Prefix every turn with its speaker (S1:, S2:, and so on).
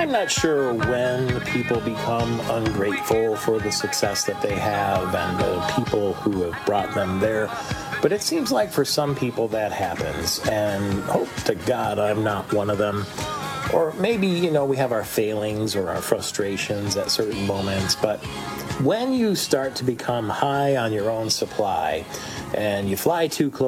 S1: I'm not sure when people become ungrateful for the success that they have and the people who have brought them there. But it seems like for some people that happens. And hope to God I'm not one of them. Or maybe, we have our failings or our frustrations at certain moments. But when you start to become high on your own supply and you fly too close